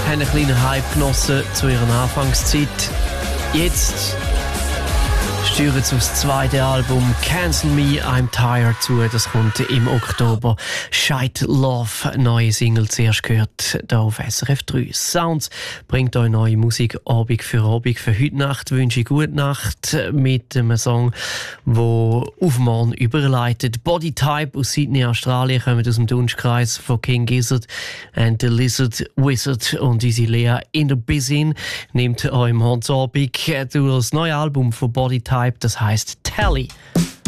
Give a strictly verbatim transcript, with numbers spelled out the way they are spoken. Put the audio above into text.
haben einen kleinen Hype genossen zu ihrer Anfangszeit. Jetzt steuern sie aufs zweite Album Cancel Me, I'm Tired zu. Das kommt im Oktober. Shite Love, neue Single zuerst gehört hier auf S R F drei. Sounds bringt euch neue Musik Abend für Abend. Für heute Nacht wünsche ich gute Nacht mit einem Song, der auf morgen überleitet. Body Type aus Sydney, Australien, kommt aus dem Dunstkreis von King Gizzard and the Lizard Wizard. Und unsere Lea in der Bisin nimmt euch morgen Abend durch das neue Album von Body Type, das heisst Tally.